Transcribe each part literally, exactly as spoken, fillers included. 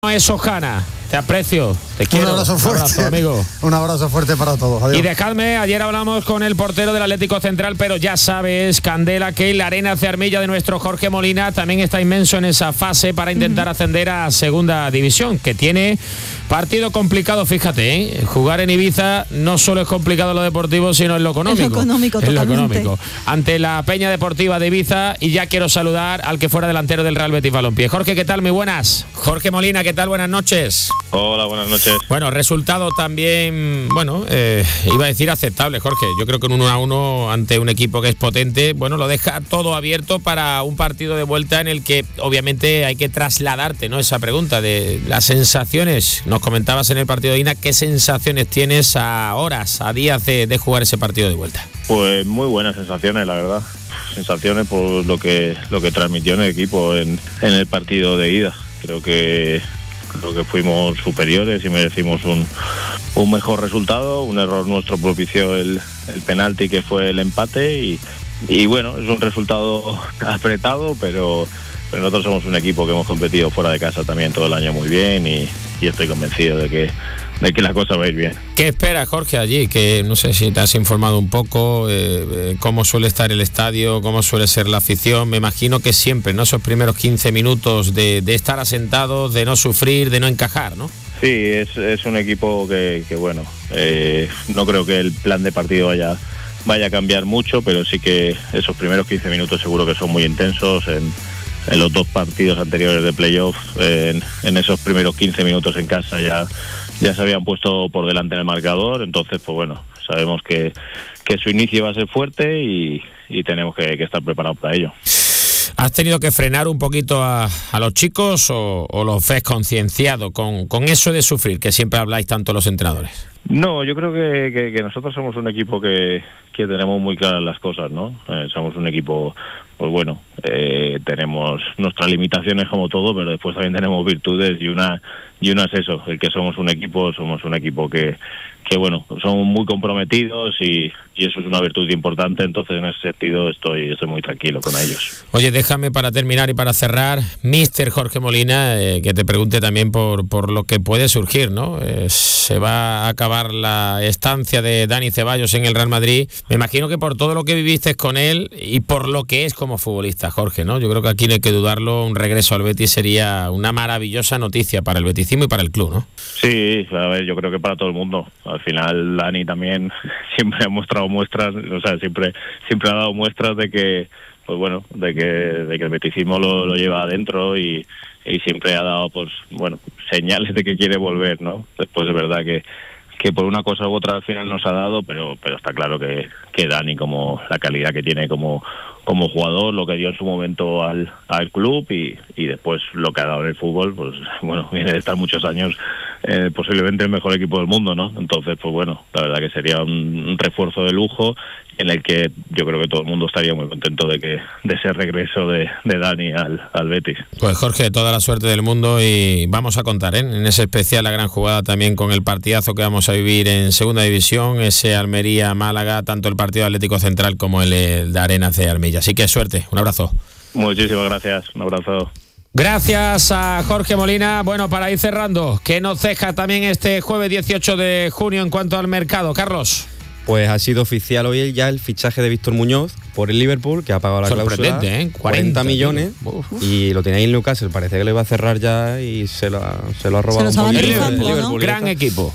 Es Ojana, te aprecio, te quiero. Un abrazo fuerte, un abrazo, amigo. Un abrazo fuerte para todos. Adiós. Y dejadme, ayer hablamos con el portero del Atlético Central, pero ya sabes, Candela, que la arena de Armilla de nuestro Jorge Molina también está inmenso en esa fase para intentar uh-huh. ascender a segunda división, que tiene partido complicado, fíjate, ¿eh? Jugar en Ibiza no solo es complicado en lo deportivo, sino en lo económico. En lo económico, en lo totalmente. económico. Ante la Peña Deportiva de Ibiza, y ya quiero saludar al que fuera delantero del Real Betis Balompié. Jorge, ¿qué tal? Muy buenas. Jorge Molina, ¿qué tal? Buenas noches. Hola, buenas noches. Bueno, resultado también, bueno, eh, iba a decir aceptable, Jorge. Yo creo que un uno a uno ante un equipo que es potente, bueno, lo deja todo abierto para un partido de vuelta en el que obviamente hay que trasladarte, ¿no? Esa pregunta de las sensaciones. Nos comentabas en el partido de Ina, ¿qué sensaciones tienes a horas, a días de, de jugar ese partido de vuelta? Pues muy buenas sensaciones, la verdad. Sensaciones por lo que lo que transmitió en el equipo en, en el partido de ida. Creo que creo que fuimos superiores y merecimos un, un mejor resultado. Un error nuestro propició el, el penalti, que fue el empate, y, y bueno, es un resultado apretado, pero, pero nosotros somos un equipo que hemos competido fuera de casa también todo el año muy bien, y, y estoy convencido de que de que la cosa va a ir bien. ¿Qué esperas, Jorge, allí? Que no sé si te has informado un poco, eh, cómo suele estar el estadio, cómo suele ser la afición. Me imagino que siempre, ¿no? Esos primeros quince minutos de, de estar asentados, de no sufrir, de no encajar, ¿no? Sí, es, es un equipo que, que bueno, eh, no creo que el plan de partido vaya, vaya a cambiar mucho, pero sí que esos primeros quince minutos seguro que son muy intensos. En, en los dos partidos anteriores de playoff, en, en esos primeros quince minutos en casa ya ya se habían puesto por delante en el marcador, entonces pues bueno, sabemos que, que su inicio va a ser fuerte y, y tenemos que, que estar preparados para ello. ¿Has tenido que frenar un poquito a, a los chicos o, o los ves concienciados con, con eso de sufrir, que siempre habláis tanto los entrenadores? No, yo creo que, que, que nosotros somos un equipo que, que tenemos muy claras las cosas, ¿no? Eh, somos un equipo, pues bueno, eh, tenemos nuestras limitaciones como todo, pero después también tenemos virtudes, y una y una es eso, el que somos un equipo, somos un equipo que, que bueno, somos muy comprometidos, y, y eso es una virtud importante. Entonces en ese sentido estoy, estoy muy tranquilo con ellos. Oye, déjame para terminar y para cerrar, míster Jorge Molina, eh, que te pregunte también por, por lo que puede surgir, ¿no? Eh, se va a acabar la estancia de Dani Ceballos en el Real Madrid. Me imagino que por todo lo que viviste con él y por lo que es como futbolista, Jorge, ¿no? Yo creo que aquí no hay que dudarlo, un regreso al Betis sería una maravillosa noticia para el beticismo y para el club, ¿no? Sí, a ver, yo creo que para todo el mundo. Al final Dani también siempre ha mostrado muestras, o sea, siempre siempre ha dado muestras de que, pues bueno, de que de que el beticismo lo, lo lleva adentro, y, y siempre ha dado, pues bueno, señales de que quiere volver, ¿no? Después es verdad que que por una cosa u otra al final nos ha dado, pero pero está claro que, que Dani, como la calidad que tiene como como jugador, lo que dio en su momento al, al club, y, y después lo que ha dado en el fútbol, pues bueno, viene de estar muchos años eh, posiblemente el mejor equipo del mundo, ¿no? Entonces, pues bueno, la verdad que sería un, un refuerzo de lujo, en el que yo creo que todo el mundo estaría muy contento de que de ese regreso de, de Dani al, al Betis. Pues Jorge, toda la suerte del mundo, y vamos a contar, ¿eh? En ese especial la gran jugada también con el partidazo que vamos a vivir en segunda división, ese Almería-Málaga, tanto el partido Atlético Central como el, el de Arenas de Armilla. Así que suerte, un abrazo. Muchísimas gracias, un abrazo. Gracias a Jorge Molina. Bueno, para ir cerrando, ¿qué nos deja también este jueves dieciocho de junio en cuanto al mercado, Carlos? Pues ha sido oficial hoy ya el fichaje de Víctor Muñoz por el Liverpool, que ha pagado la cláusula, ¿eh? cuarenta, cuarenta millones, y lo tenía ahí en Newcastle. Parece que lo iba a cerrar ya y se lo ha, se lo ha robado se un poquito. El Liverpool, el Liverpool, ¿no? Gran equipo.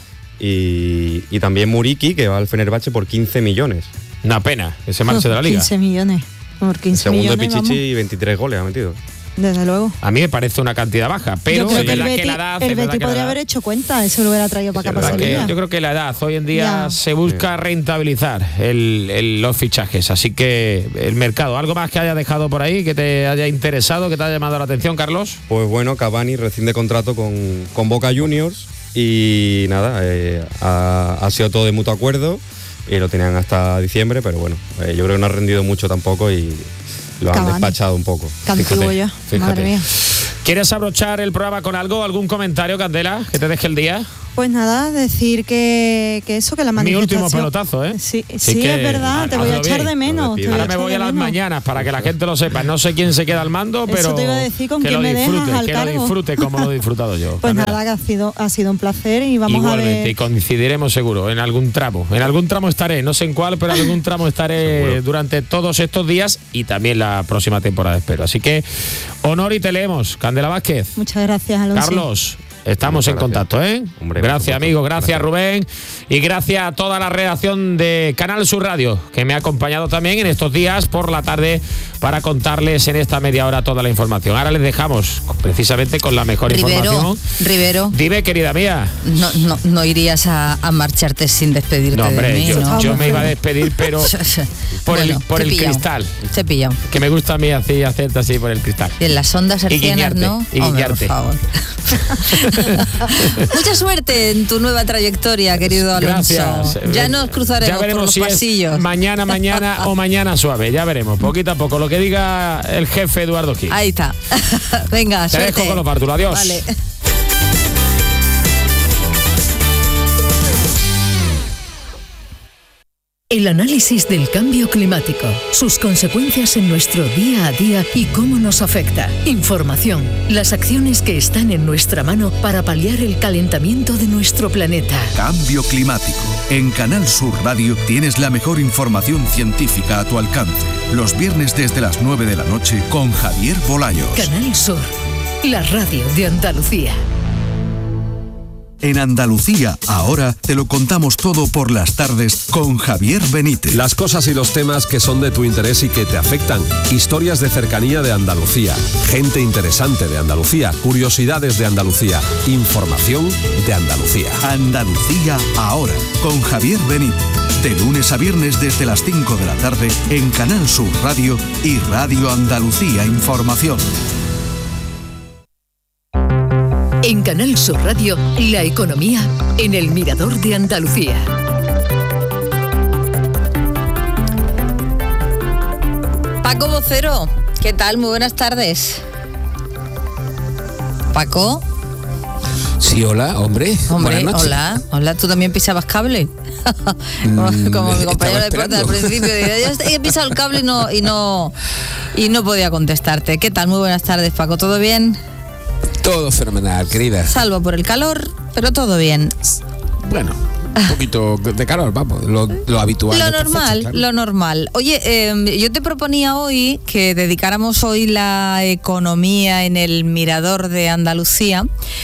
Y, y también Muriqui, que va al Fenerbahce por quince millones. Una pena que se marche de la liga. quince millones. Por quince Segundo millones, Pichichi, vamos. y veintitrés goles ha metido. Desde luego. A mí me parece una cantidad baja, pero yo creo es que el verdad Betis, que la edad... el es verdad Betis que la podría edad- haber hecho cuenta, eso lo hubiera traído para Sí, acá, es para verdad que Sevilla. yo creo que la edad, hoy en día Ya. se busca rentabilizar el, el, los fichajes, así que el mercado. ¿Algo más que haya dejado por ahí, que te haya interesado, que te haya llamado la atención, Carlos? Pues bueno, Cavani recién de contrato con, con Boca Juniors, y nada, eh, ha, ha sido todo de mutuo acuerdo, y lo tenían hasta diciembre, pero bueno, eh, yo creo que no ha rendido mucho tampoco, y lo han Cavani. despachado un poco. Qué antiguo ya, fíjate. madre mía. ¿Quieres abrochar el programa con algo, algún comentario, Candela, que te deje el día? Pues nada, decir que, que eso, que la Mi manifestación... último pelotazo, ¿eh? Sí, Así sí que, es verdad, te voy a hazlo echar bien. de menos. te voy a Ahora me echar voy de a las menos. mañanas para que la gente lo sepa. No sé quién se queda al mando, Eso pero te iba a decir, ¿con que quién lo me dejas disfrute, al que lo cargo? disfrute como lo he disfrutado yo. Pues Candela. nada, que ha sido, ha sido un placer y vamos Igualmente, a ver... y coincidiremos seguro en algún tramo. En algún tramo estaré, no sé en cuál, pero en algún tramo estaré Seguro. durante todos estos días y también la próxima temporada, espero. Así que, honor y te leemos. Candela Vázquez. Muchas gracias, Alonso. Carlos, estamos Muchas en contacto, ¿eh? Hombre, gracias, por supuesto. amigo, gracias, Gracias. Rubén. Y gracias a toda la redacción de Canal Sur Radio, que me ha acompañado también en estos días por la tarde para contarles en esta media hora toda la información. Ahora les dejamos precisamente con la mejor Rivero, información. Rivero, Dime, querida mía. no, no, no irías a, a marcharte sin despedirte No, hombre, de mí, yo, ¿no? yo me iba a despedir, pero por Bueno, el, por te he el pillado, cristal. Te he pillado. Que me gusta a mí así, hacerte así por el cristal. En las ondas Y hercianas, guiñarte, ¿no? y Hombre, por guiñarte. favor. Mucha suerte en tu nueva trayectoria, querido Alonso. Gracias. Ya nos cruzaremos Ya veremos por los si pasillos. es mañana, mañana o mañana suave. Ya veremos, poquito a poco. Lo que diga el jefe Eduardo Gil. Ahí está. Venga, Te suerte. dejo con los bártulos. Adiós. Vale. El análisis del cambio climático, sus consecuencias en nuestro día a día y cómo nos afecta. Información, las acciones que están en nuestra mano para paliar el calentamiento de nuestro planeta. Cambio climático. En Canal Sur Radio tienes la mejor información científica a tu alcance. Los viernes desde las nueve de la noche con Javier Bolaños. Canal Sur, la radio de Andalucía. En Andalucía, ahora te lo contamos todo por las tardes con Javier Benítez. Las cosas y los temas que son de tu interés y que te afectan. Historias de cercanía de Andalucía. Gente interesante de Andalucía. Curiosidades de Andalucía. Información de Andalucía. Andalucía, ahora con Javier Benítez. De lunes a viernes desde las cinco de la tarde en Canal Sur Radio y Radio Andalucía Información. En Canal Sur Radio, la economía en el Mirador de Andalucía. Paco Vocero, ¿qué tal? Muy buenas tardes. Paco. Sí, hola, hombre. Hombre, Buenas noches. hola. Hola, ¿tú también pisabas cable? como, Mm, como mi estaba compañero de deporte al esperando. principio. Dice, yo he pisado el cable y no, y no y no podía contestarte. ¿Qué tal? Muy buenas tardes, Paco. ¿Todo bien? Todo fenomenal, querida. Salvo por el calor, pero todo bien. Bueno, un poquito de calor, vamos, lo, lo habitual. Lo de perfecto, normal, claro. lo normal. Oye, eh, yo te proponía hoy que dedicáramos hoy la economía en el Mirador de Andalucía,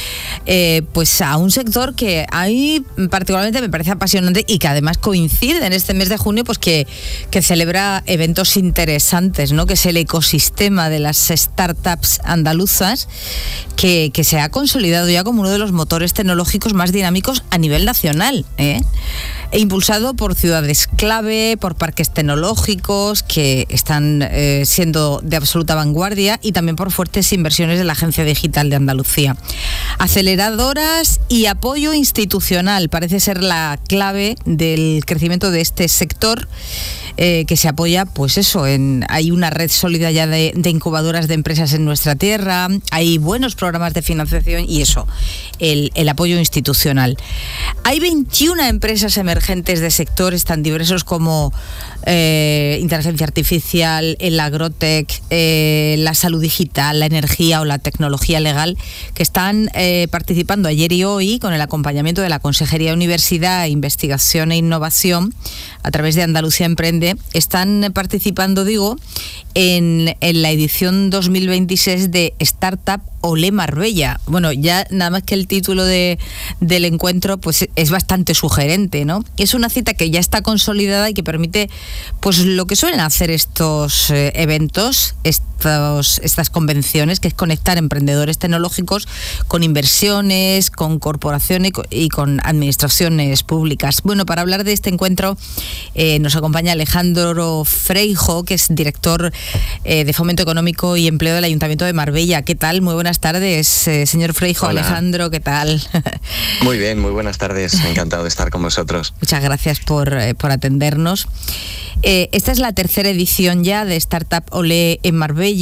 eh, pues a un sector que a mí particularmente me parece apasionante y que además coincide en este mes de junio, pues que, que celebra eventos interesantes, ¿no? Que es el ecosistema de las startups andaluzas, que, que se ha consolidado ya como uno de los motores tecnológicos más dinámicos a nivel nacional, ¿eh? E impulsado por ciudades clave, por parques tecnológicos que están eh, siendo de absoluta vanguardia y también por fuertes inversiones de la Agencia Digital de Andalucía. Aceleradoras y apoyo institucional parece ser la clave del crecimiento de este sector, eh, que se apoya, pues eso, en hay una red sólida ya de, de incubadoras de empresas en nuestra tierra, hay buenos programas de financiación y eso, el, el apoyo institucional. Hay veintiuna empresas emergentes de sectores tan diversos como eh, inteligencia artificial, el agrotech, eh, la salud digital, la energía o la tecnología legal, que están eh, participando ayer y hoy con el acompañamiento de la Consejería de Universidad, Investigación e Innovación a través de Andalucía Emprende. Están participando, digo, en, en la edición dos mil veintiséis de Startup Olé Marbella. Bueno, ya nada más que el título de, del encuentro pues es bastante sugerente, ¿no? Es una cita que ya está consolidada y que permite pues lo que suelen hacer estos eh, eventos, estos, estas convenciones, que es conectar emprendedores tecnológicos con inversiones, con corporaciones y con, y con administraciones públicas. Bueno, para hablar de este encuentro eh, nos acompaña Alejandro Freijo, que es director eh, de Fomento Económico y Empleo del Ayuntamiento de Marbella. ¿Qué tal? Muy buenas tardes, eh, señor Freijo. Hola. Alejandro, ¿qué tal? Muy bien, muy buenas tardes. Encantado de estar con vosotros. Muchas gracias por, eh, por atendernos. Eh, esta es la tercera edición ya de Startup Olé en Marbella.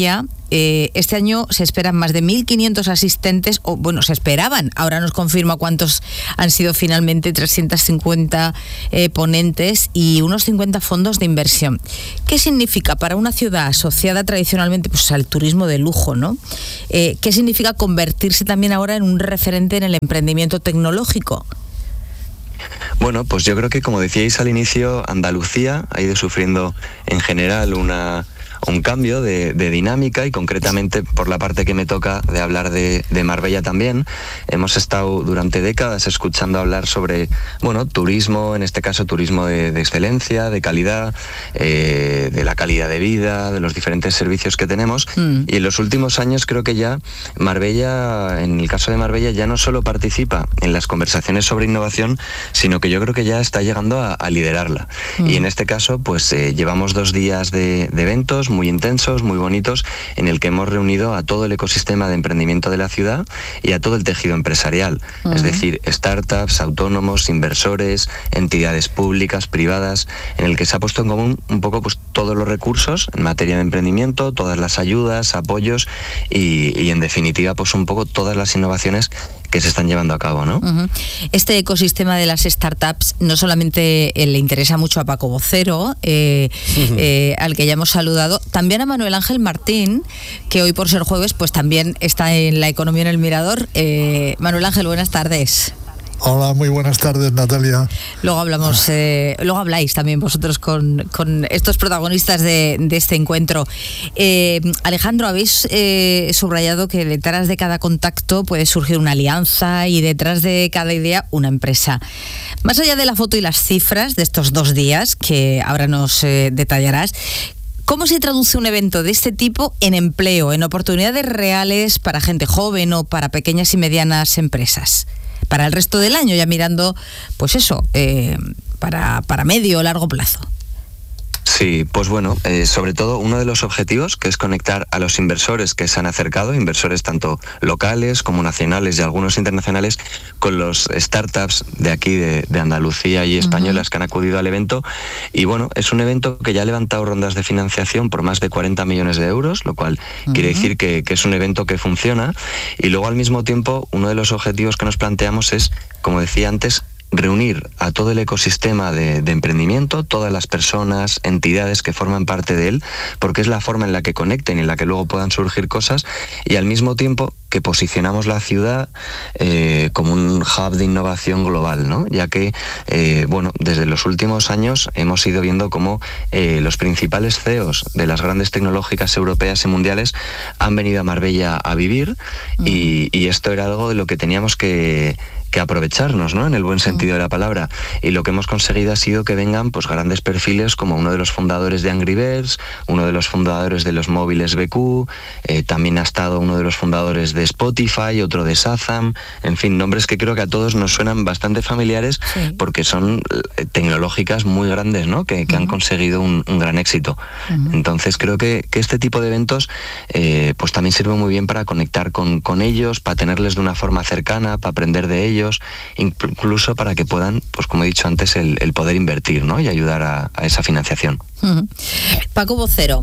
Eh, este año se esperan más de mil quinientos asistentes, o bueno, se esperaban, ahora nos confirma cuántos han sido finalmente, trescientos cincuenta eh, ponentes y unos cincuenta fondos de inversión. ¿Qué significa para una ciudad asociada tradicionalmente pues, al turismo de lujo, ¿no? Eh, ¿Qué significa convertirse también ahora en un referente en el emprendimiento tecnológico? Bueno, pues yo creo que, como decíais al inicio, Andalucía ha ido sufriendo en general una... un cambio de, de dinámica y concretamente por la parte que me toca de hablar de, de Marbella también. Hemos estado durante décadas escuchando hablar sobre, bueno, turismo, en este caso turismo de, de excelencia, de calidad, eh, de la calidad de vida, de los diferentes servicios que tenemos mm. y en los últimos años creo que ya Marbella, en el caso de Marbella, ya no solo participa en las conversaciones sobre innovación, sino que yo creo que ya está llegando a, a liderarla. Mm. Y en este caso, pues eh, llevamos dos días de, de eventos muy intensos, muy bonitos, en el que hemos reunido a todo el ecosistema de emprendimiento de la ciudad y a todo el tejido empresarial, uh-huh. es decir, startups, autónomos, inversores, entidades públicas, privadas, en el que se ha puesto en común un poco pues todos los recursos en materia de emprendimiento, todas las ayudas, apoyos y, y en definitiva pues un poco todas las innovaciones que se están llevando a cabo, ¿no? Uh-huh. Este ecosistema de las startups no solamente eh, le interesa mucho a Paco Vocero, eh, uh-huh. eh, al que ya hemos saludado, también a Manuel Ángel Martín, que hoy por ser jueves pues también está en La Economía en el Mirador. Eh, Manuel Ángel, buenas tardes. Hola, muy buenas tardes, Natalia. Luego hablamos, eh, luego habláis también vosotros con, con estos protagonistas de, de este encuentro. Eh, Alejandro, habéis eh, subrayado que detrás de cada contacto puede surgir una alianza y detrás de cada idea una empresa. Más allá de la foto y las cifras de estos dos días, que ahora nos eh, detallarás, ¿cómo se traduce un evento de este tipo en empleo, en oportunidades reales para gente joven o para pequeñas y medianas empresas? Para el resto del año, ya mirando, pues eso, eh, para, para medio o largo plazo. Sí, pues bueno, eh, sobre todo uno de los objetivos, que es conectar a los inversores que se han acercado, inversores tanto locales como nacionales y algunos internacionales, con los startups de aquí, de, de Andalucía y españolas uh-huh. que han acudido al evento. Y bueno, es un evento que ya ha levantado rondas de financiación por más de cuarenta millones de euros, lo cual uh-huh. quiere decir que, que es un evento que funciona. Y luego, al mismo tiempo, uno de los objetivos que nos planteamos es, como decía antes, reunir a todo el ecosistema de, de emprendimiento, todas las personas, entidades que forman parte de él, porque es la forma en la que conecten y en la que luego puedan surgir cosas, y al mismo tiempo que posicionamos la ciudad eh, como un hub de innovación global, ¿no? Ya que, eh, bueno, desde los últimos años hemos ido viendo cómo eh, los principales C E Os de las grandes tecnológicas europeas y mundiales han venido a Marbella a vivir, mm. y, y esto era algo de lo que teníamos que que aprovecharnos, ¿no? En el buen sentido de la palabra. Y lo que hemos conseguido ha sido que vengan pues grandes perfiles como uno de los fundadores de Angry Birds, uno de los fundadores de los móviles B Q, eh, también ha estado uno de los fundadores de Spotify, otro de Shazam, en fin, nombres que creo que a todos nos suenan bastante familiares, sí. porque son eh, tecnológicas muy grandes, ¿no? Que, que uh-huh. han conseguido un, un gran éxito. Uh-huh. Entonces creo que, que este tipo de eventos eh, pues también sirve muy bien para conectar con, con ellos, para tenerles de una forma cercana, para aprender de ellos, incluso para que puedan, pues como he dicho antes, el, el poder invertir, ¿no? Y ayudar a, a esa financiación. Uh-huh. Paco Vocero.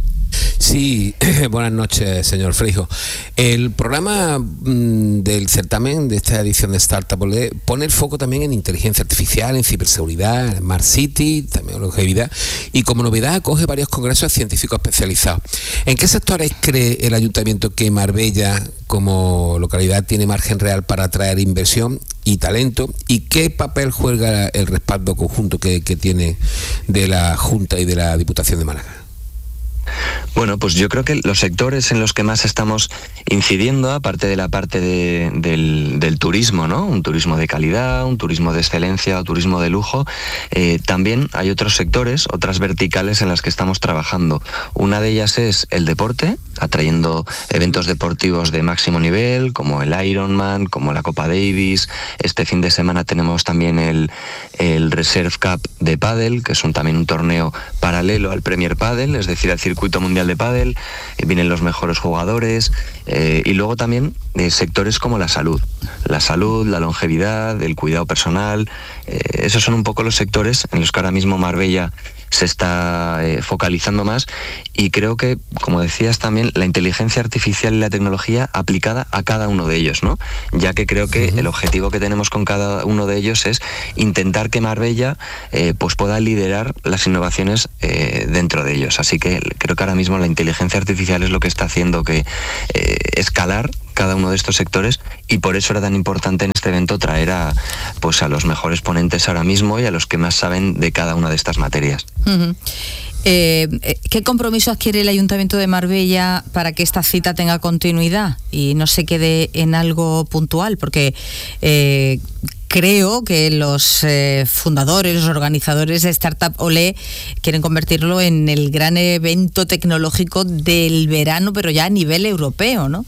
Sí, buenas noches, señor Freijo. El programa mmm, del certamen de esta edición de Startup pone el foco también en inteligencia artificial, en ciberseguridad, en Smart City, también en longevidad, y como novedad acoge varios congresos científicos especializados. ¿En qué sectores cree el Ayuntamiento que Marbella, como localidad, tiene margen real para atraer inversión y talento? ¿Y qué papel juega el respaldo conjunto que, que tiene de la Junta y de la Diputación de Málaga? Bueno, pues yo creo que los sectores en los que más estamos incidiendo, aparte de la parte de, del, del turismo, ¿no? Un turismo de calidad, un turismo de excelencia o turismo de lujo, eh, también hay otros sectores, otras verticales en las que estamos trabajando. Una de ellas es el deporte, atrayendo eventos deportivos de máximo nivel, como el Ironman, como la Copa Davis. Este fin de semana tenemos también el, el Reserve Cup de pádel, que es un, también un torneo paralelo al Premier Padel, es decir, al circuito mundial de pádel. Eh, vienen los mejores jugadores, eh, y luego también eh, sectores como la salud, la salud, la longevidad, el cuidado personal. Eh, esos son un poco los sectores en los que ahora mismo Marbella se está eh, focalizando más, y creo que, como decías también, la inteligencia artificial y la tecnología aplicada a cada uno de ellos, ¿no? Ya que creo que uh-huh. el objetivo que tenemos con cada uno de ellos es intentar que Marbella eh, pues pueda liderar las innovaciones eh, dentro de ellos. Así que creo que ahora mismo la inteligencia artificial es lo que está haciendo que eh, escalar cada uno de estos sectores, y por eso era tan importante en este evento traer a, pues a los mejores ponentes ahora mismo y a los que más saben de cada una de estas materias. Uh-huh. Eh, ¿Qué compromiso adquiere el Ayuntamiento de Marbella para que esta cita tenga continuidad y no se quede en algo puntual? Porque eh, creo que los eh, fundadores, los organizadores de Startup Olé quieren convertirlo en el gran evento tecnológico del verano, pero ya a nivel europeo, ¿no?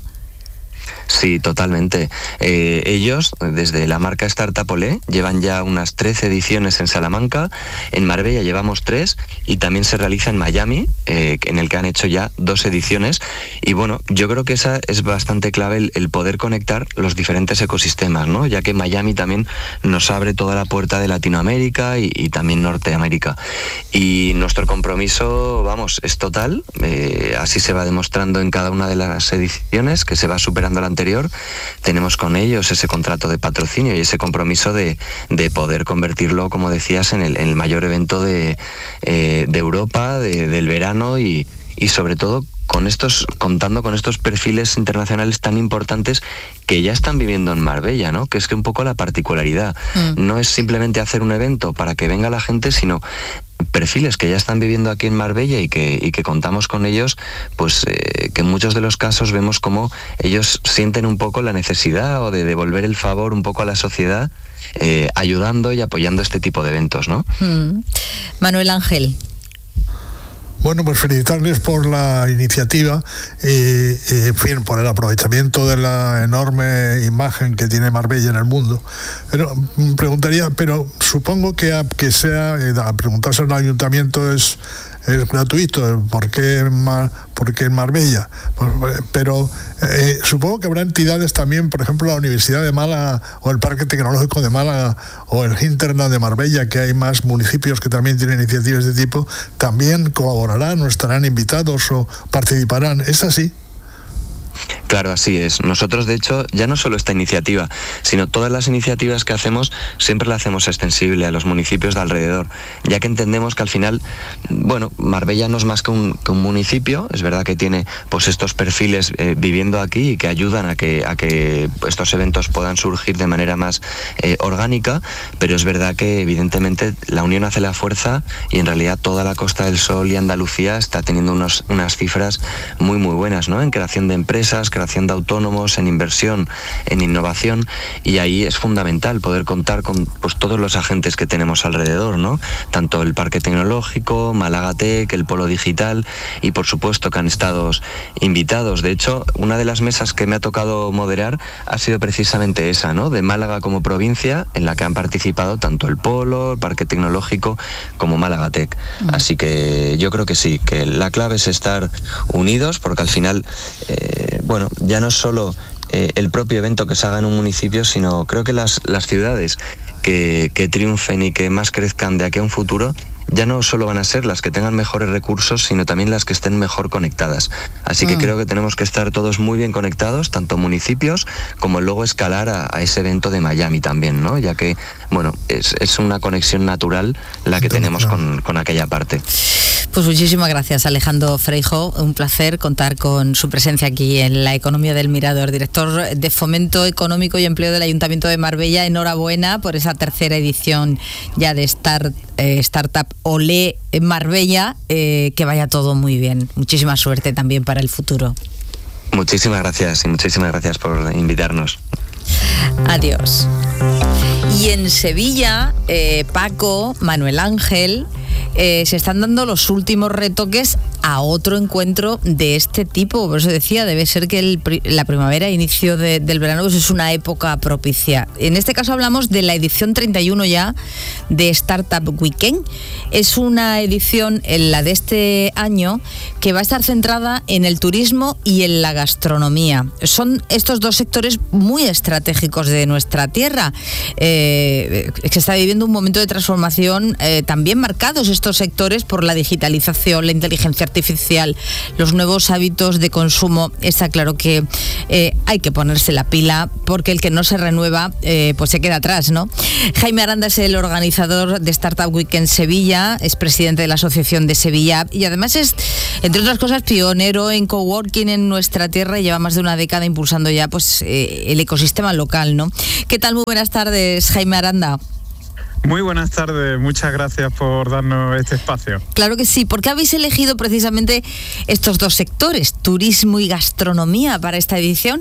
Sí, totalmente. Eh, ellos, desde la marca Startup Olé, llevan ya unas trece ediciones en Salamanca, en Marbella llevamos tres, y también se realiza en Miami, eh, en el que han hecho ya dos ediciones. Y bueno, yo creo que esa es bastante clave, el, el poder conectar los diferentes ecosistemas, ¿no? Ya que Miami también nos abre toda la puerta de Latinoamérica y, y también Norteamérica. Y nuestro compromiso, vamos, es total. Eh, así se va demostrando en cada una de las ediciones, que se va superando la anterior. Tenemos con ellos ese contrato de patrocinio y ese compromiso de, de poder convertirlo, como decías, en el, en el mayor evento de, eh, de Europa, de, del verano, y, y sobre todo con estos, contando con estos perfiles internacionales tan importantes que ya están viviendo en Marbella, ¿no? Que es que un poco la particularidad mm. no es simplemente hacer un evento para que venga la gente, sino perfiles que ya están viviendo aquí en Marbella y que, y que contamos con ellos, pues eh, que en muchos de los casos vemos como ellos sienten un poco la necesidad o de devolver el favor un poco a la sociedad, eh, ayudando y apoyando este tipo de eventos, ¿no? Mm. Manuel Ángel. Bueno, pues felicitarles por la iniciativa y, y, en fin, por el aprovechamiento de la enorme imagen que tiene Marbella en el mundo. Pero preguntaría, pero supongo que, a, que sea, a preguntarse al ayuntamiento es, es gratuito, ¿por qué, en, por qué en Marbella? Pero eh, supongo que habrá entidades también, por ejemplo la Universidad de Málaga o el Parque Tecnológico de Málaga o el Hinterland de Marbella, que hay más municipios que también tienen iniciativas de tipo, también colaborarán o estarán invitados o participarán. ¿Es así? Claro, así es. Nosotros, de hecho, ya no solo esta iniciativa, sino todas las iniciativas que hacemos, siempre la hacemos extensible a los municipios de alrededor, ya que entendemos que al final, bueno, Marbella no es más que un, que un municipio. Es verdad que tiene pues estos perfiles eh, viviendo aquí y que ayudan a que, a que estos eventos puedan surgir de manera más eh, orgánica, pero es verdad que evidentemente la unión hace la fuerza, y en realidad toda la Costa del Sol y Andalucía está teniendo unos, unas cifras muy muy buenas, ¿no? En creación de empresas, creación de autónomos, en inversión, en innovación, y ahí es fundamental poder contar con pues todos los agentes que tenemos alrededor, ¿no? Tanto el Parque Tecnológico, Málaga Tech, el Polo Digital, y por supuesto que han estado invitados. De hecho, una de las mesas que me ha tocado moderar ha sido precisamente esa, ¿no? De Málaga como provincia, en la que han participado tanto el Polo, el Parque Tecnológico, como Málaga Tech. Mm. Así que yo creo que sí, que la clave es estar unidos, porque al final eh, bueno, ya no es solo eh, el propio evento que se haga en un municipio, sino creo que las, las ciudades que, que triunfen y que más crezcan de aquí a un futuro, ya no solo van a ser las que tengan mejores recursos, sino también las que estén mejor conectadas. Así que mm. creo que tenemos que estar todos muy bien conectados, tanto municipios como luego escalar a, a ese evento de Miami también, ¿no? Ya que, bueno, es, es una conexión natural la que tenemos con, con aquella parte. Pues muchísimas gracias, Alejandro Freijo. Un placer contar con su presencia aquí en La Economía del Mirador. Director de Fomento Económico y Empleo del Ayuntamiento de Marbella, enhorabuena por esa tercera edición ya de Start, eh, Startup Olé en Marbella. Eh, que vaya todo muy bien. Muchísima suerte también para el futuro. Muchísimas gracias y muchísimas gracias por invitarnos. Adiós. Y en Sevilla, eh, Paco, Manuel Ángel, eh, se están dando los últimos retoques a otro encuentro de este tipo. Por eso decía, debe ser que el, la primavera, inicio de, del verano, pues es una época propicia. En este caso hablamos de la edición treinta y uno ya de Startup Weekend. Es una edición, la de este año, que va a estar centrada en el turismo y en la gastronomía. Son estos dos sectores muy estratégicos de nuestra tierra. Eh, se está viviendo un momento de transformación eh, también marcados estos sectores por la digitalización, la inteligencia artificial, los nuevos hábitos de consumo. Está claro que eh, hay que ponerse la pila, porque el que no se renueva eh, pues se queda atrás, ¿no? Jaime Aranda es el organizador de Startup Weekend Sevilla, es presidente de la Asociación de Sevilla y además es, entre otras cosas, pionero en coworking en nuestra tierra y lleva más de una década impulsando ya pues eh, el ecosistema local, ¿no? ¿Qué tal? Muy buenas tardes, Jaime Aranda. Muy buenas tardes, muchas gracias por darnos este espacio. Claro que sí. ¿Por qué habéis elegido precisamente estos dos sectores, turismo y gastronomía, para esta edición?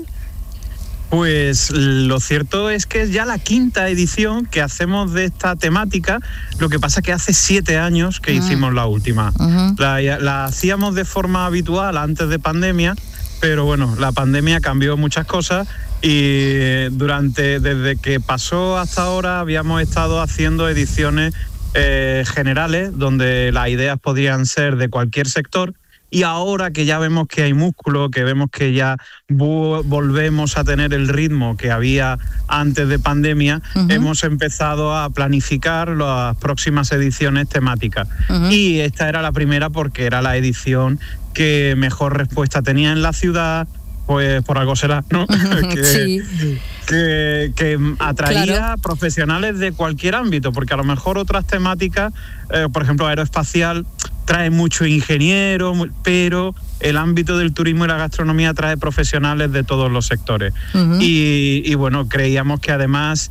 Pues lo cierto es que es ya la quinta edición que hacemos de esta temática. Lo que pasa es que hace siete años que uh-huh. hicimos la última. Uh-huh. La, la hacíamos de forma habitual antes de pandemia, pero bueno, la pandemia cambió muchas cosas y durante desde que pasó hasta ahora habíamos estado haciendo ediciones eh, generales donde las ideas podían ser de cualquier sector. Y ahora que ya vemos que hay músculo, que vemos que ya vo- volvemos a tener el ritmo que había antes de pandemia, uh-huh. hemos empezado a planificar las próximas ediciones temáticas. Uh-huh. Y esta era la primera porque era la edición que mejor respuesta tenía en la ciudad, pues por algo será, ¿no? Uh-huh. que, sí. que, que atraía claro. profesionales de cualquier ámbito, porque a lo mejor otras temáticas, eh, por ejemplo, aeroespacial, trae mucho ingeniero, pero el ámbito del turismo y la gastronomía trae profesionales de todos los sectores. Uh-huh. Y, y bueno, creíamos que además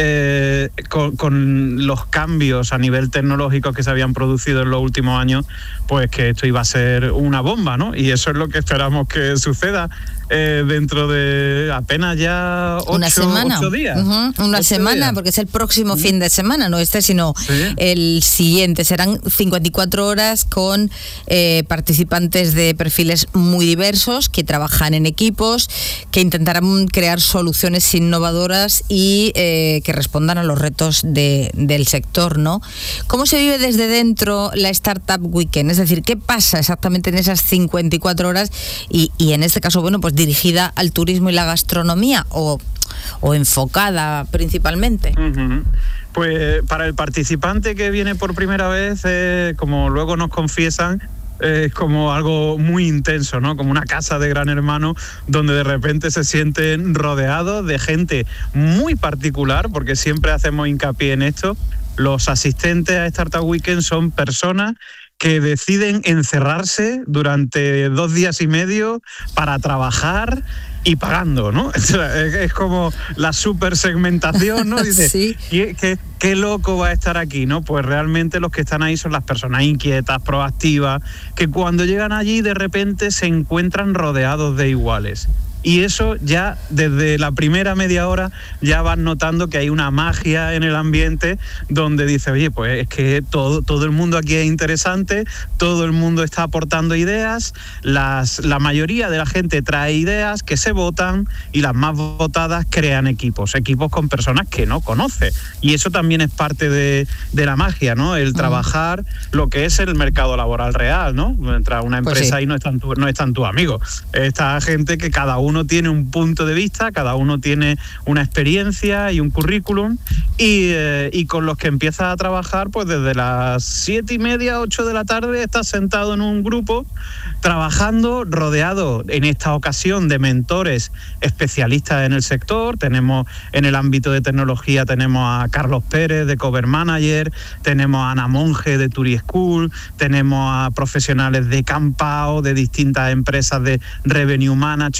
eh, con, con los cambios a nivel tecnológico que se habían producido en los últimos años, pues que esto iba a ser una bomba, ¿no? Y eso es lo que esperamos que suceda eh, dentro de apenas ya ocho, una semana. ocho días. Uh-huh. Una ocho semana, días. Porque es el próximo uh-huh. fin de semana, no este, sino ¿sí? el siguiente. Serán cincuenta y cuatro horas con eh, participantes de perfiles muy diversos que trabajan en equipos, que intentarán crear soluciones innovadoras y eh, que respondan a los retos de, del sector, ¿no? ¿Cómo se vive desde dentro la Startup Weekend? Es decir, ¿qué pasa exactamente en esas cincuenta y cuatro horas y, y en este caso, bueno, pues dirigida al turismo y la gastronomía o, o enfocada principalmente? Uh-huh. Pues para el participante que viene por primera vez, eh, como luego nos confiesan, es eh, como algo muy intenso, ¿no? Como una casa de Gran Hermano donde de repente se sienten rodeados de gente muy particular, porque siempre hacemos hincapié en esto. Los asistentes a Startup Weekend son personas que deciden encerrarse durante dos días y medio para trabajar y pagando, ¿no? Es como la super segmentación, ¿no? Dice, sí. ¿qué, qué, qué loco va a estar aquí, ¿no? Pues realmente los que están ahí son las personas inquietas, proactivas, que cuando llegan allí de repente se encuentran rodeados de iguales. Y eso ya desde la primera media hora ya van notando que hay una magia en el ambiente donde dice, oye, pues es que todo, todo el mundo aquí es interesante, todo el mundo está aportando ideas, las, la mayoría de la gente trae ideas que se votan y las más votadas crean equipos, equipos con personas que no conoce. Y eso también es parte de, de la magia, ¿no? El trabajar lo que es el mercado laboral real, ¿no? Entra una empresa pues sí. y no están, tu, no están tus amigos. Esta gente que cada uno Uno tiene un punto de vista, cada uno tiene una experiencia y un currículum y, eh, y con los que empiezas a trabajar pues desde las siete y media, ocho de la tarde estás sentado en un grupo trabajando rodeado en esta ocasión de mentores especialistas en el sector. Tenemos en el ámbito de tecnología tenemos a Carlos Pérez de Cover Manager, tenemos a Ana Monge de Turi School, tenemos a profesionales de Campao, de distintas empresas de Revenue Management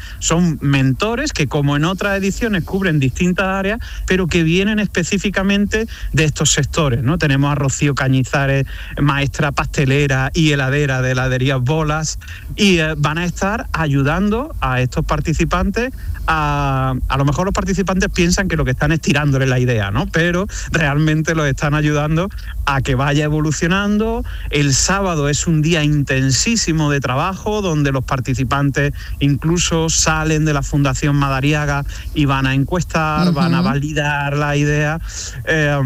son mentores que, como en otras ediciones, cubren distintas áreas, pero que vienen específicamente de estos sectores, ¿no? Tenemos a Rocío Cañizares, maestra pastelera y heladera de heladerías Bolas, y eh, van a estar ayudando a estos participantes. A, a lo mejor los participantes piensan que lo que están es tirándole la idea, ¿no? Pero realmente los están ayudando a que vaya evolucionando. El sábado es un día intensísimo de trabajo, donde los participantes incluso salen de la Fundación Madariaga y van a encuestar, uh-huh. van a validar la idea. Eh,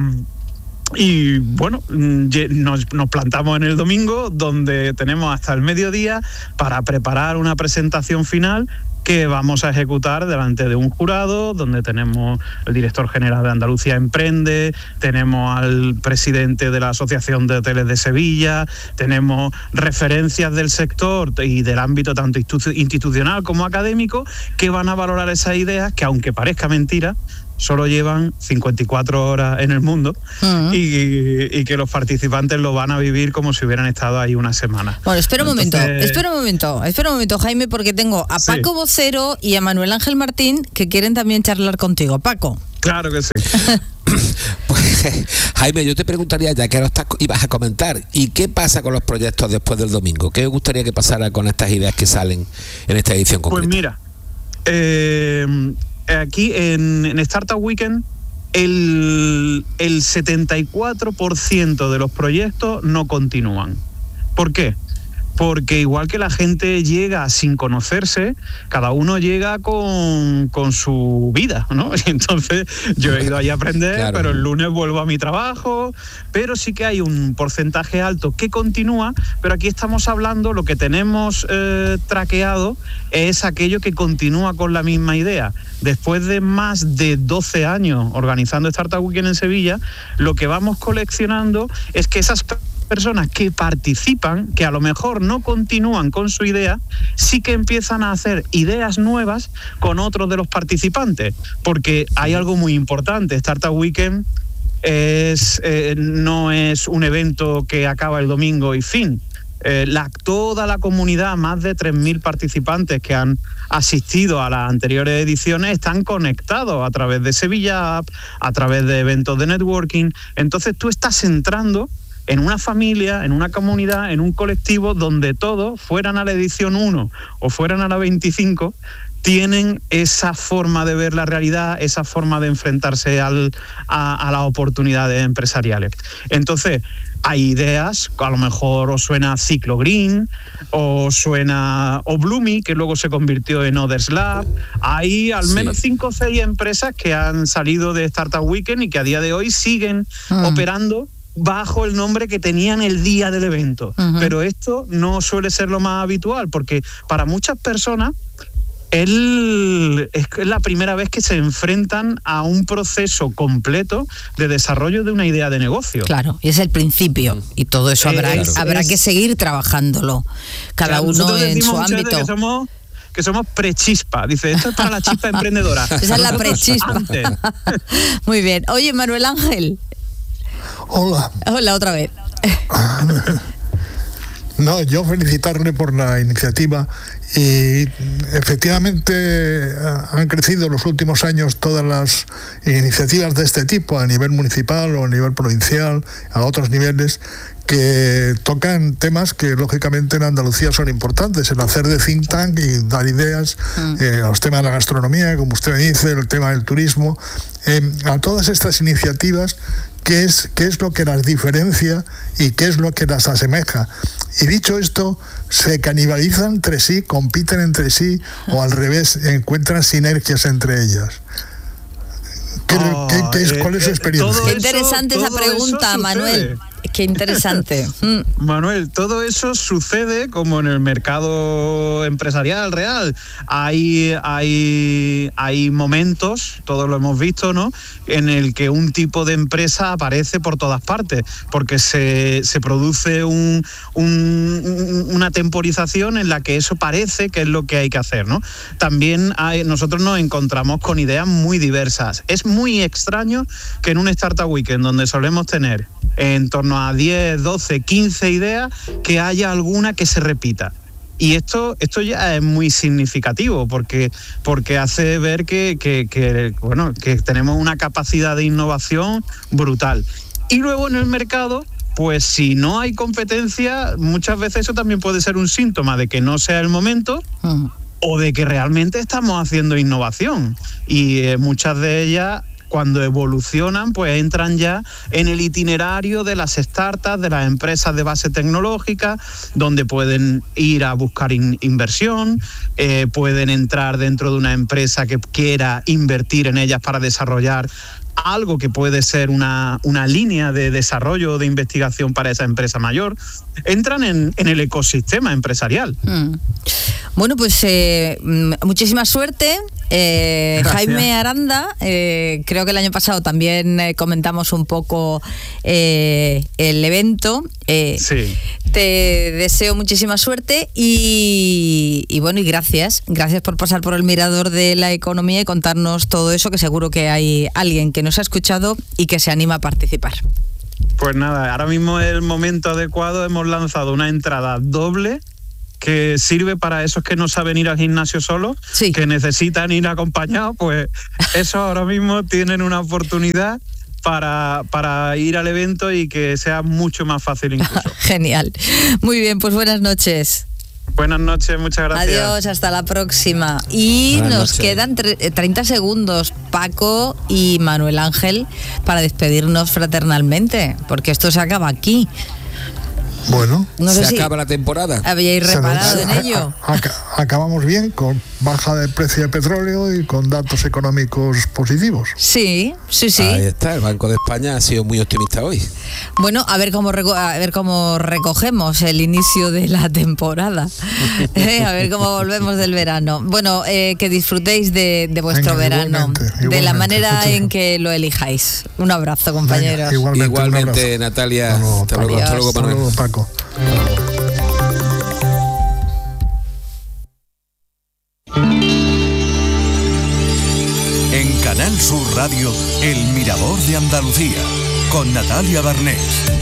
Y bueno, nos, nos plantamos en el domingo, donde tenemos hasta el mediodía para preparar una presentación final que vamos a ejecutar delante de un jurado, donde tenemos el director general de Andalucía Emprende, tenemos al presidente de la Asociación de Hoteles de Sevilla, tenemos referencias del sector y del ámbito tanto institucional como académico, que van a valorar esas ideas que, aunque parezca mentira, solo llevan cincuenta y cuatro horas en el mundo, uh-huh. y, y que los participantes lo van a vivir como si hubieran estado ahí una semana. Bueno, espera un Entonces... momento, espera un momento, espera un momento, Jaime, porque tengo a Paco sí. Vocero y a Manuel Ángel Martín, que quieren también charlar contigo. Paco. Claro que sí. Pues, Jaime, yo te preguntaría, ya que ahora estás, ibas a comentar, ¿y qué pasa con los proyectos después del domingo? ¿Qué os gustaría que pasara con estas ideas que salen en esta edición concreta? Pues mira, eh... aquí en, en Startup Weekend el, el setenta y cuatro por ciento de los proyectos no continúan. ¿Por qué? Porque igual que la gente llega sin conocerse, cada uno llega con, con su vida, ¿no? Y entonces yo he ido ahí a aprender, claro. pero el lunes vuelvo a mi trabajo, pero sí que hay un porcentaje alto que continúa, pero aquí estamos hablando, lo que tenemos eh, traqueado es aquello que continúa con la misma idea. Después de más de doce años organizando Startup Weekend en Sevilla, lo que vamos coleccionando es que esas personas que participan, que a lo mejor no continúan con su idea, sí que empiezan a hacer ideas nuevas con otros de los participantes, porque hay algo muy importante. Startup Weekend es, eh, no es un evento que acaba el domingo y fin. Eh, la, toda la comunidad, más de tres mil participantes que han asistido a las anteriores ediciones, están conectados a través de Sevilla App, a través de eventos de networking. Entonces tú estás entrando en una familia, en una comunidad, en un colectivo donde todos, fueran a la edición uno o fueran a la veinticinco, tienen esa forma de ver la realidad, esa forma de enfrentarse al, a, a las oportunidades empresariales. Entonces, hay ideas, a lo mejor os suena Ciclo Green, o suena o Bloomy, que luego se convirtió en Others Lab. Hay al menos sí. cinco o seis empresas que han salido de Startup Weekend y que a día de hoy siguen mm. operando bajo el nombre que tenían el día del evento. Uh-huh. Pero esto no suele ser lo más habitual, porque para muchas personas él es la primera vez que se enfrentan a un proceso completo de desarrollo de una idea de negocio. Claro, y es el principio, y todo eso habrá, es, habrá es, que seguir trabajándolo, cada claro, uno en su ámbito. Que somos que somos prechispa, dice, esto es para la chispa emprendedora. Esa es la prechispa. Muy bien. Oye, Manuel Ángel. Hola. Hola, otra vez. No, yo felicitarle por la iniciativa y efectivamente han crecido en los últimos años todas las iniciativas de este tipo a nivel municipal o a nivel provincial, a otros niveles, que tocan temas que lógicamente en Andalucía son importantes, el hacer de think tank y dar ideas, mm. eh, a los temas de la gastronomía, como usted dice, el tema del turismo, eh, a todas estas iniciativas. ¿Qué es, qué es lo que las diferencia y qué es lo que las asemeja? Y dicho esto, se canibalizan entre sí, compiten entre sí o al revés, encuentran sinergias entre ellas. ¿Qué, oh, ¿qué, qué es, ¿Cuál es su experiencia? Qué interesante esa pregunta, Manuel. Qué interesante. Manuel, todo eso sucede como en el mercado empresarial real. Hay, hay, hay momentos, todos lo hemos visto, ¿no?, en el que un tipo de empresa aparece por todas partes, porque se, se produce un, un, una temporización en la que eso parece que es lo que hay que hacer, ¿no? También hay, nosotros nos encontramos con ideas muy diversas. Es muy extraño que en un Startup Weekend, donde solemos tener en torno a diez, doce, quince ideas, que haya alguna que se repita. Y esto, esto ya es muy significativo porque, porque hace ver que, que, que, bueno, que tenemos una capacidad de innovación brutal. Y luego en el mercado, pues si no hay competencia, muchas veces eso también puede ser un síntoma de que no sea el momento uh-huh. o de que realmente estamos haciendo innovación. Y eh, muchas de ellas, cuando evolucionan, pues entran ya en el itinerario de las startups, de las empresas de base tecnológica, donde pueden ir a buscar in- inversión, eh, pueden entrar dentro de una empresa que quiera invertir en ellas para desarrollar algo que puede ser una, una línea de desarrollo o de investigación para esa empresa mayor. Entran en, en el ecosistema empresarial. Mm. Bueno, pues eh, muchísima suerte. Eh, Jaime Aranda, eh, creo que el año pasado también eh, comentamos un poco eh, el evento. Eh, sí. Te deseo muchísima suerte y, y bueno, y gracias. Gracias por pasar por el mirador de la economía y contarnos todo eso, que seguro que hay alguien que nos ha escuchado y que se anima a participar. Pues nada, ahora mismo es el momento adecuado. Hemos lanzado una entrada doble que sirve para esos que no saben ir al gimnasio solo, sí. que necesitan ir acompañados, pues esos ahora mismo tienen una oportunidad para, para ir al evento y que sea mucho más fácil incluso. Genial. Muy bien, pues buenas noches. Buenas noches, muchas gracias. Adiós, hasta la próxima. Y buenas nos noches. Quedan tre- treinta segundos, Paco y Manuel Ángel, para despedirnos fraternalmente, porque esto se acaba aquí. Bueno, no sé se si acaba la temporada. ¿Habíais reparado en a, ello? A, a, acabamos bien, con baja del precio del petróleo y con datos económicos positivos. Sí, sí, sí. Ahí está, el Banco de España ha sido muy optimista hoy. Bueno, a ver cómo reco- a ver cómo recogemos el inicio de la temporada. eh, a ver cómo volvemos del verano. Bueno, eh, que disfrutéis de, de vuestro Venga, verano, igualmente, igualmente, de la manera mucho. en que lo elijáis. Un abrazo, compañeros. Venga, igualmente, igualmente Natalia. Hasta luego, hasta luego, Manuel. Hasta luego, Paco. En Canal Sur Radio, El Mirador de Andalucía, con Natalia Barnés.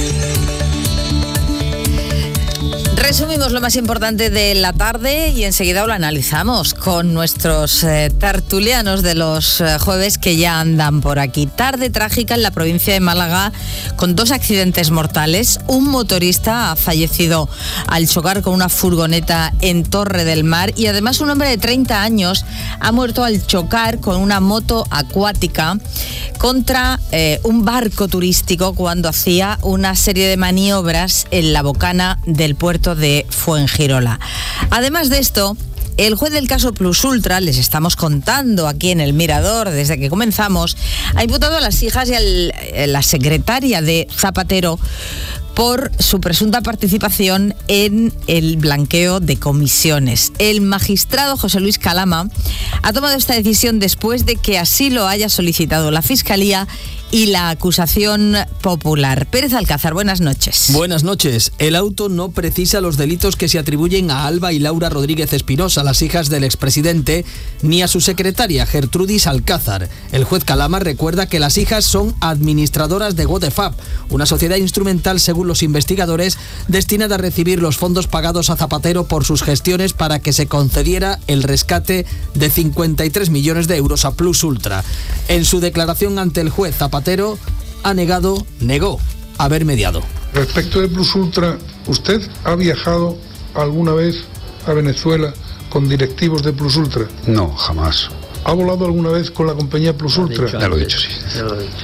Resumimos lo más importante de la tarde y enseguida lo analizamos con nuestros eh, tertulianos de los eh, jueves que ya andan por aquí. Tarde trágica en la provincia de Málaga con dos accidentes mortales. Un motorista ha fallecido al chocar con una furgoneta en Torre del Mar y además un hombre de treinta años ha muerto al chocar con una moto acuática contra eh, un barco turístico cuando hacía una serie de maniobras en la bocana del puerto de Fuengirola. Además de esto, el juez del caso Plus Ultra, les estamos contando aquí en el Mirador desde que comenzamos, ha imputado a las hijas y a la secretaria de Zapatero por su presunta participación en el blanqueo de comisiones. El magistrado José Luis Calama ha tomado esta decisión después de que así lo haya solicitado la Fiscalía y la acusación popular. Pérez Alcázar, buenas noches. Buenas noches. El auto no precisa los delitos que se atribuyen a Alba y Laura Rodríguez Espinosa, las hijas del expresidente, ni a su secretaria, Gertrudis Alcázar. El juez Calama recuerda que las hijas son administradoras de Godefab, una sociedad instrumental, según los investigadores, destinada a recibir los fondos pagados a Zapatero por sus gestiones para que se concediera el rescate de cincuenta y tres millones de euros a Plus Ultra. En su declaración ante el juez, Zapatero Zapatero ha negado, negó haber mediado. Respecto de Plus Ultra, ¿usted ha viajado alguna vez a Venezuela con directivos de Plus Ultra? No, jamás. ¿Ha volado alguna vez con la compañía Plus Ultra? Ya lo he dicho, sí. Ya lo he dicho.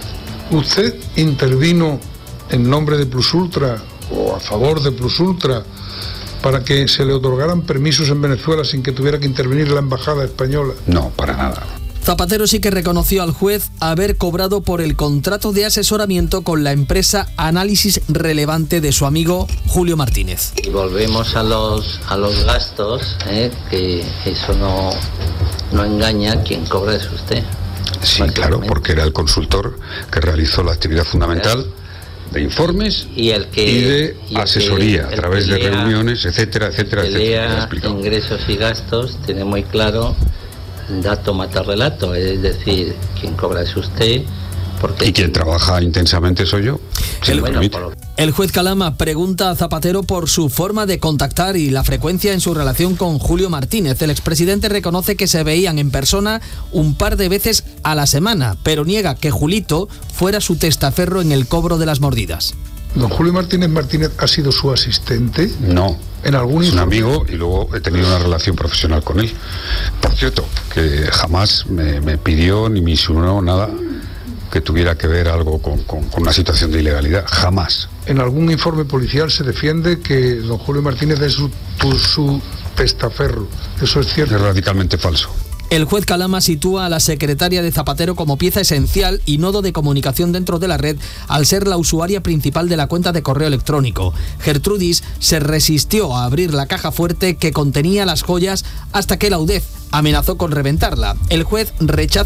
¿Usted intervino en nombre de Plus Ultra o a favor de Plus Ultra para que se le otorgaran permisos en Venezuela sin que tuviera que intervenir la embajada española? No, para nada. Zapatero sí que reconoció al juez haber cobrado por el contrato de asesoramiento con la empresa Análisis Relevante de su amigo Julio Martínez. Y volvemos a los a los gastos, ¿eh? Que eso no, no engaña, quien cobra es usted. Sí, claro, porque era el consultor que realizó la actividad fundamental de informes y, el que, y de y asesoría que, a través de reuniones, etcétera, etcétera, que etcétera. Lea ingresos y gastos, tiene muy claro. Dato mata relato, es decir, quien cobra es usted Porque y quien trabaja intensamente soy yo, si El, me permite. el juez Calama pregunta a Zapatero por su forma de contactar y la frecuencia en su relación con Julio Martínez. El expresidente reconoce que se veían en persona un par de veces a la semana, pero niega que Julito fuera su testaferro en el cobro de las mordidas. ¿Don Julio Martínez Martínez ha sido su asistente? No. ¿En algún Es un informe? amigo y luego he tenido una relación profesional con él. Por cierto, que jamás me, me pidió ni me insinuó nada que tuviera que ver algo con, con, con una situación de ilegalidad. Jamás. En algún informe policial se defiende que don Julio Martínez es su, tu- su testaferro. ¿Eso es cierto? Es radicalmente falso. El juez Calama sitúa a la secretaria de Zapatero como pieza esencial y nodo de comunicación dentro de la red al ser la usuaria principal de la cuenta de correo electrónico. Gertrudis se resistió a abrir la caja fuerte que contenía las joyas hasta que la UDEF amenazó con reventarla. El juez rechaza